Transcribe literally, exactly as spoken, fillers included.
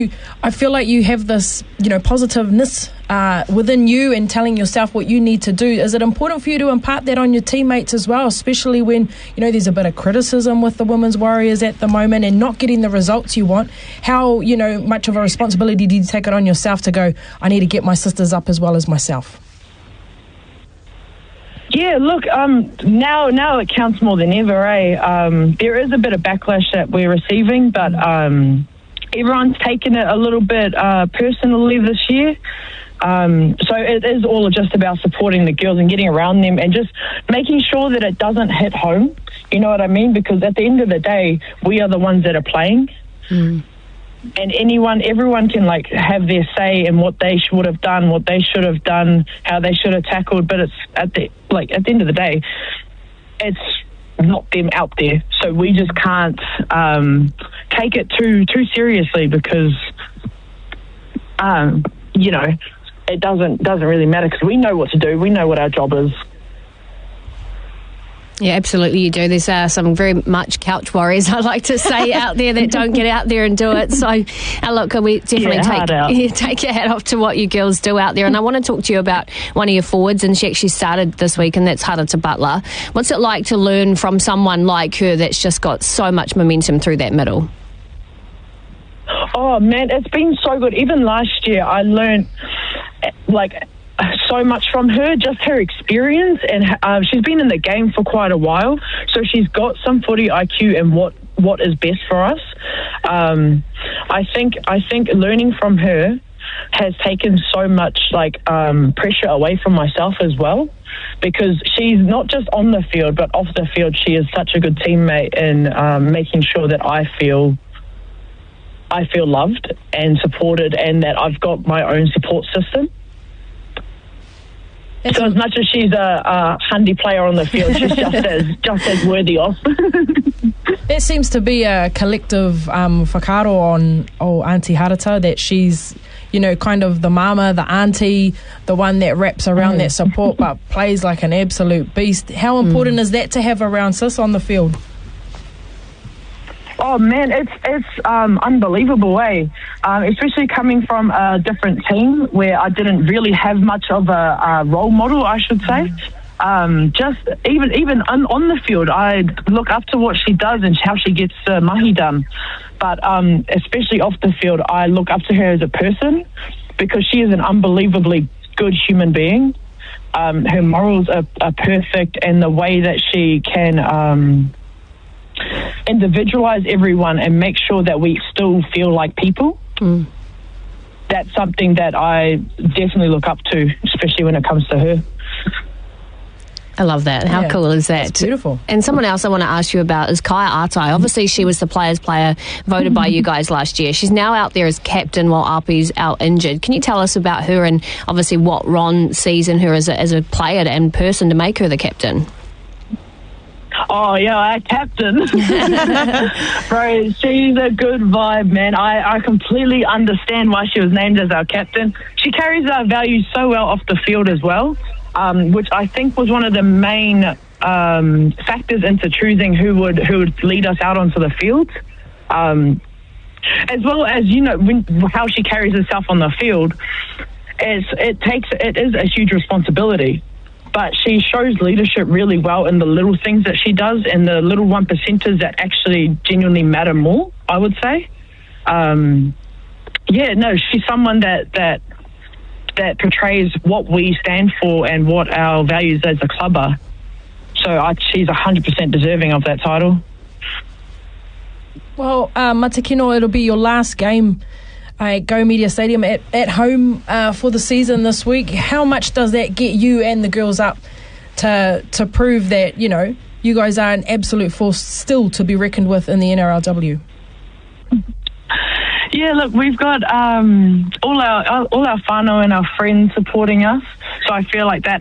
I feel like you have this, you know, positiveness uh, within you and telling yourself what you need to do. Is it important for you to impart that on your teammates as well, especially when, you know, there's a bit of criticism with the Women's Warriors at the moment and not getting the results you want? How, you know, much of a responsibility do you take it on yourself to go, I need to get my sisters up as well as myself? Yeah, look, um, now now it counts more than ever, eh? Um, there is a bit of backlash that we're receiving, but um, everyone's taken it a little bit uh, personally this year. Um, so it is all just about supporting the girls and getting around them and just making sure that it doesn't hit home. You know what I mean? Because at the end of the day, we are the ones that are playing. Mm. And anyone, everyone can like have their say in what they should have done, what they should have done, how they should have tackled. But it's at the like at the end of the day, it's not them out there. So we just can't um, take it too too seriously because, um, you know, it doesn't doesn't really matter because we know what to do. We know what our job is. Yeah, absolutely you do. There's uh, some very much couch warriors, I like to say, out there that don't get out there and do it. So, uh, look, we definitely yeah, take, yeah, take your hat off to what you girls do out there. And I want to talk to you about one of your forwards, and she actually started this week, and that's Harata Butler. What's it like to learn from someone like her that's just got so much momentum through that middle? Oh, man, it's been so good. Even last year, I learned, like, so much from her, just her experience, and uh, she's been in the game for quite a while, so she's got some footy I Q and what what is best for us. Um, I think I think learning from her has taken so much like um, pressure away from myself as well, because she's not just on the field but off the field. She is such a good teammate in um, making sure that I feel I feel loved and supported, and that I've got my own support system. It's so as much as she's a, a handy player on the field, she's just as just as worthy of. There seems to be a collective um, whakaaro on oh, Auntie Harata, that she's, you know, kind of the mama, the auntie, the one that wraps around mm. that support but plays like an absolute beast. How important mm. is that to have around sis on the field? Oh man, it's it's um, unbelievable, eh? Um, especially coming from a different team where I didn't really have much of a, a role model, I should say. Um, just even even on, on the field, I look up to what she does and how she gets uh, mahi done. But um, especially off the field, I look up to her as a person because she is an unbelievably good human being. Um, her morals are, are perfect, and the way that she can Um, individualize everyone and make sure that we still feel like people. Mm. That's something that I definitely look up to, especially when it comes to her. I love that. How yeah, cool is that? That's beautiful. And someone else I want to ask you about is Kaya Atai. Obviously, she was the players' player voted by you guys last year. She's now out there as captain while Api's out injured. Can you tell us about her and obviously what Ron sees in her as a, as a player and person to make her the captain? Oh, yeah, our captain. Bro, she's a good vibe, man. I, I completely understand why she was named as our captain. She carries our values so well off the field as well, um, which I think was one of the main um, factors into choosing who would who would lead us out onto the field. Um, as well as, you know, when, how she carries herself on the field, it's, it takes it is a huge responsibility. But she shows leadership really well in the little things that she does and the little one percenters that actually genuinely matter more, I would say. Um, yeah, no, she's someone that, that that portrays what we stand for and what our values as a club are. So I, she's one hundred percent deserving of that title. Well, uh, Matakino, it'll be your last game at Go Media Stadium at, at home uh, for the season this week. How much does that get you and the girls up to to prove that, you know, you guys are an absolute force still to be reckoned with in the N R L W? Yeah, look, we've got um, all our all our whānau and our friends supporting us, so I feel like that